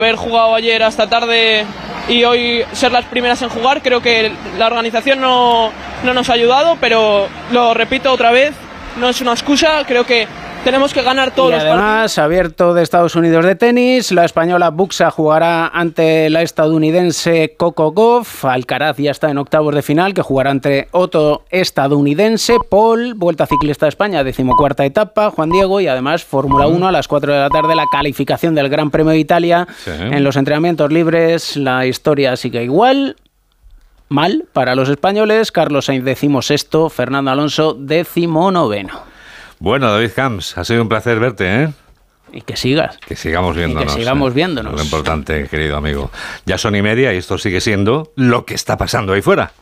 Haber jugado ayer hasta tarde y hoy ser las primeras en jugar, creo que la organización no nos ha ayudado, pero lo repito otra vez, no es una excusa, creo que tenemos que ganar todos los partidos. Además, abierto de Estados Unidos de tenis, la española Buxa jugará ante la estadounidense Coco Gauff. Alcaraz ya está en octavos de final, que jugará ante otro estadounidense, Paul. Vuelta Ciclista de España, 14ª etapa, Juan Diego, y además Fórmula 1 a las 4 de la tarde, la calificación del Gran Premio de Italia. Sí. En los entrenamientos libres, la historia sigue igual. Mal para los españoles, Carlos Sainz 16º, Fernando Alonso 19º. Bueno, David Camps, ha sido un placer verte, ¿eh? Y que sigas. Que sigamos viéndonos. Lo importante, querido amigo. Ya son 1:30 y esto sigue siendo lo que está pasando ahí fuera.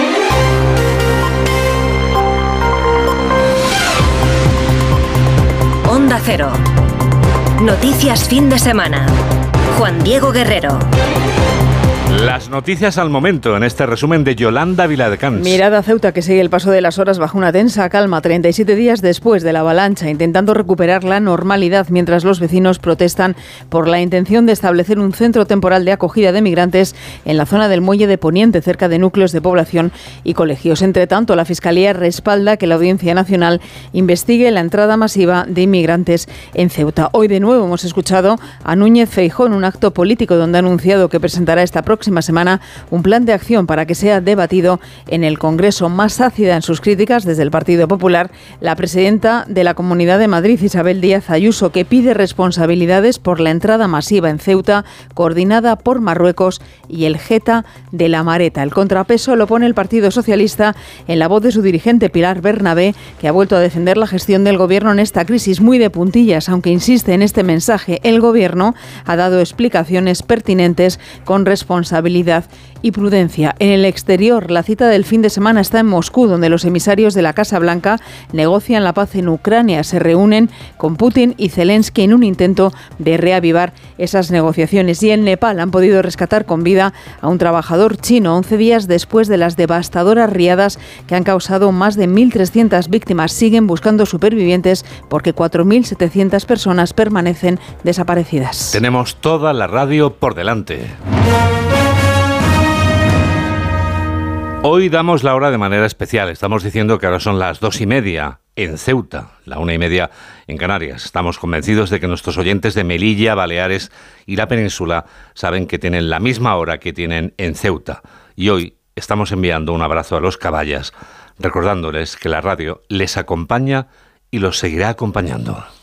Onda Cero. Noticias fin de semana. Juan Diego Guerrero. Las noticias al momento en este resumen de Yolanda Viladecans. Mirada a Ceuta, que sigue el paso de las horas bajo una tensa calma 37 días después de la avalancha, intentando recuperar la normalidad mientras los vecinos protestan por la intención de establecer un centro temporal de acogida de migrantes en la zona del Muelle de Poniente, cerca de núcleos de población y colegios. Entre tanto, la Fiscalía respalda que la Audiencia Nacional investigue la entrada masiva de inmigrantes en Ceuta. Hoy de nuevo hemos escuchado a Núñez Feijóo en un acto político donde ha anunciado que presentará esta próxima semana un plan de acción para que sea debatido en el Congreso. Más ácida en sus críticas desde el Partido Popular, la presidenta de la Comunidad de Madrid, Isabel Díaz Ayuso, que pide responsabilidades por la entrada masiva en Ceuta, coordinada por Marruecos y el Geta de la Mareta. El contrapeso lo pone el Partido Socialista en la voz de su dirigente Pilar Bernabé, que ha vuelto a defender la gestión del Gobierno en esta crisis muy de puntillas, aunque insiste en este mensaje. El Gobierno ha dado explicaciones pertinentes con responsabilidad y prudencia. En el exterior, la cita del fin de semana está en Moscú, donde los emisarios de la Casa Blanca negocian la paz en Ucrania. Se reúnen con Putin y Zelensky en un intento de reavivar esas negociaciones. Y en Nepal han podido rescatar con vida a un trabajador chino 11 días después de las devastadoras riadas que han causado más de 1.300 víctimas. Siguen buscando supervivientes porque 4.700 personas permanecen desaparecidas. Tenemos toda la radio por delante. Hoy damos la hora de manera especial. Estamos diciendo que ahora son las 2:30 en Ceuta, la 1:30 en Canarias. Estamos convencidos de que nuestros oyentes de Melilla, Baleares y la península saben que tienen la misma hora que tienen en Ceuta. Y hoy estamos enviando un abrazo a los caballas, recordándoles que la radio les acompaña y los seguirá acompañando.